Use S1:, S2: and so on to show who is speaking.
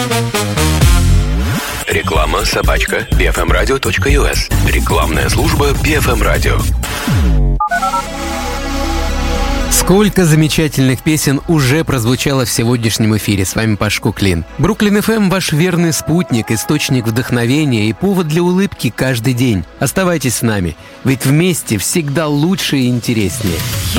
S1: Реклама @bfmradio.us. Рекламная служба BFM Radio.
S2: Сколько замечательных песен уже прозвучало в сегодняшнем эфире. С вами Паш Куклин. Бруклин ФМ – ваш верный спутник, источник вдохновения и повод для улыбки каждый день. Оставайтесь с нами, ведь вместе всегда лучше и интереснее.